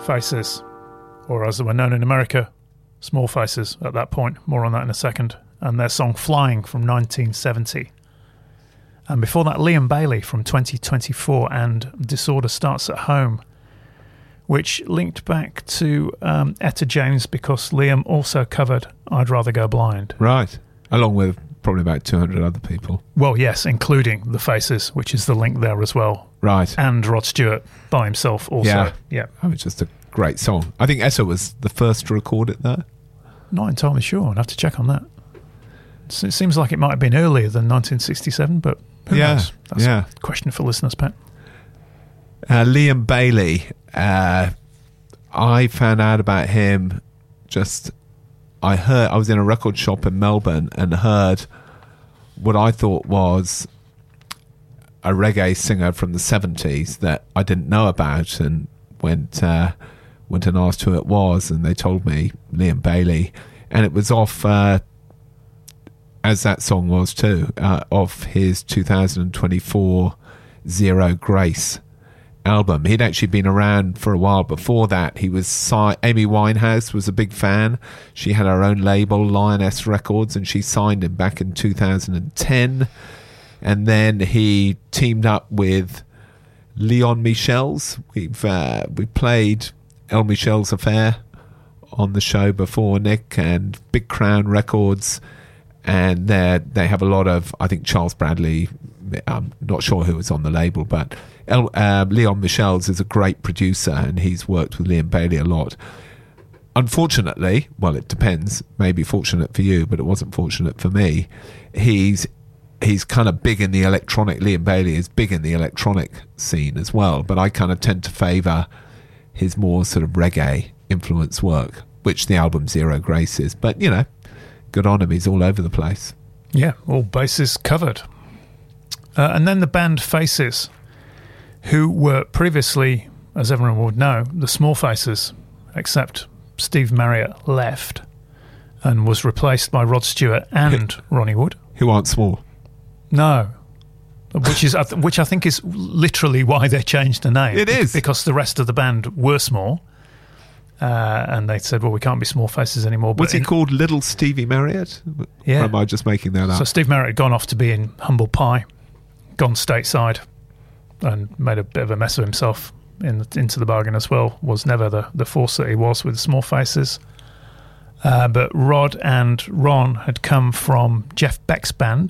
Faces, or as they were known in America, Small Faces at that point. More on that in a second. And their song Flying from 1970. And before that, Liam Bailey from 2024 and Disorder Starts at Home, which linked back to Etta James because Liam also covered I'd Rather Go Blind. Right. Along with probably about 200 other people. Well, yes, including The Faces, which is the link there as well. Right. And Rod Stewart by himself also. Yeah. Oh, it's just a great song. I think Etta was the first to record it there. Not entirely sure. I'd have to check on that. So it seems like it might have been earlier than 1967, but who knows? That's a question for listeners, Pat. Liam Bailey. I found out about him I was in a record shop in Melbourne and heard what I thought was a reggae singer from the 70s that I didn't know about, and went and asked who it was, and they told me Liam Bailey, and it was off, as that song was too, off his 2024 Zero Grace album. He'd actually been around for a while before that. He was Amy Winehouse was a big fan. She had her own label, Lioness Records, and she signed him back in 2010. And then he teamed up with Leon Michel's. We played El Michel's Affair on the show before, Nick, and Big Crown Records. And they have a lot of, I think, Charles Bradley. I'm not sure who was on the label, but Leon Michel's is a great producer, and he's worked with Liam Bailey a lot. Unfortunately, well, it depends. Maybe fortunate for you, but it wasn't fortunate for me. He's kind of big in the electronic. Liam Bailey is big in the electronic scene as well, but I kind of tend to favour his more sort of reggae influence work, which the album Zero Grace is. But, you know, good on him. He's all over the place. Yeah, all bases covered. And then the band Faces, who were previously, as everyone would know, the Small Faces, except Steve Marriott left and was replaced by Rod Stewart and Ronnie Wood. Who aren't small. No. Which I think is literally why they changed the name. It is. Because the rest of the band were small. And they said, well, we can't be Small Faces anymore. Was he called Little Stevie Marriott? Yeah. Or am I just making that up? So Steve Marriott had gone off to be in Humble Pie, gone stateside, and made a bit of a mess of himself into the bargain as well. Was never the force that he was with Small Faces. But Rod and Ron had come from Jeff Beck's band.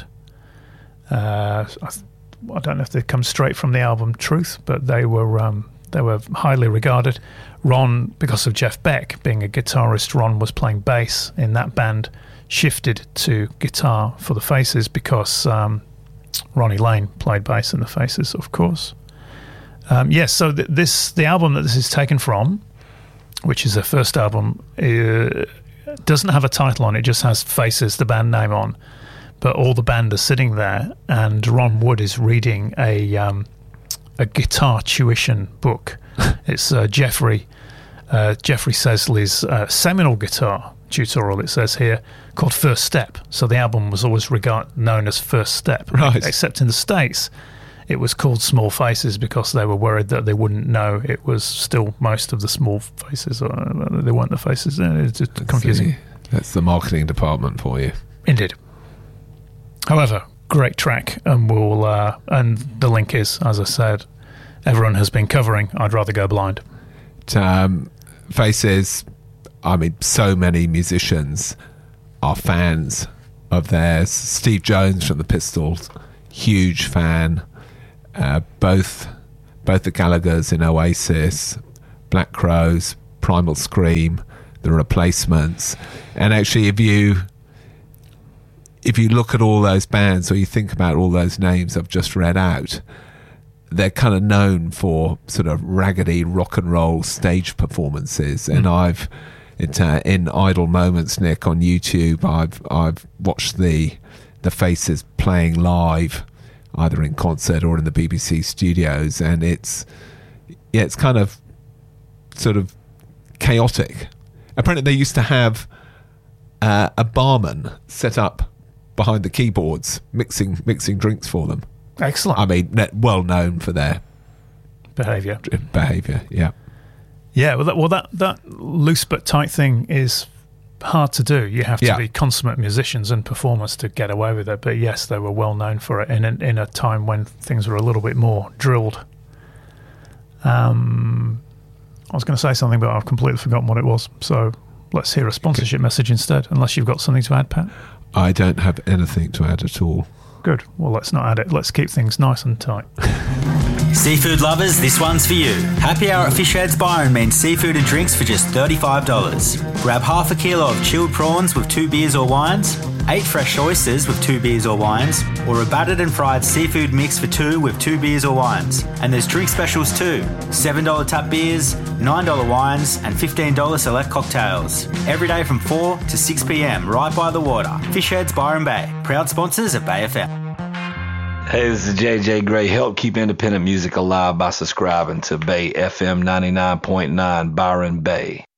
I don't know if they come straight from the album Truth, but they were highly regarded. Ron, because of Jeff Beck being a guitarist, Ron was playing bass in that band, shifted to guitar for the Faces because Ronnie Lane played bass in the Faces, of course. So the album that this is taken from, which is their first album, doesn't have a title on it, just has Faces, the band name on. But all the band are sitting there, and Ron Wood is reading a guitar tuition book. It's Jeffrey Sesley's seminal guitar tutorial, it says here, called First Step. So the album was always known as First Step. Right. Except in the States, it was called Small Faces because they were worried that they wouldn't know it was still most of the Small Faces. Or they weren't the Faces. It's just confusing. That's the marketing department for you. Indeed. However, great track, and and the link is, as I said, everyone has been covering I'd Rather Go Blind. Faces, I mean, so many musicians are fans of theirs. Steve Jones from the Pistols, huge fan. Both the Gallaghers in Oasis, Black Crowes, Primal Scream, The Replacements. And actually, if you look at all those bands, or you think about all those names I've just read out, they're kind of known for sort of raggedy rock and roll stage performances. And I've in idle moments, Nick, on YouTube, I've watched the Faces playing live, either in concert or in the BBC studios, and it's kind of sort of chaotic. Apparently, they used to have a barman set up behind the keyboards mixing drinks for them. Excellent. I mean, well known for their behaviour. Yeah. Yeah, that loose but tight thing is hard to do. You have to be consummate musicians and performers to get away with it. But yes, they were well known for it in a time when things were a little bit more drilled. I was going to say something, but I've completely forgotten what it was. So let's hear a sponsorship message instead, unless you've got something to add, Pat. I don't have anything to add at all. Good. Well, let's not add it. Let's keep things nice and tight. Seafood lovers, this one's for you. Happy Hour at Fish Heads Byron means seafood and drinks for just $35. Grab half a kilo of chilled prawns with 2 beers or wines, 8 fresh oysters with 2 beers or wines, or a battered and fried seafood mix for 2 with 2 beers or wines. And there's drink specials too. $7 tap beers, $9 wines, and $15 select cocktails. Every day from 4 to 6 p.m, right by the water. Fish Heads Byron Bay, proud sponsors of Bay FM. Hey, this is JJ Gray. Help keep independent music alive by subscribing to Bay FM 99.9 Byron Bay.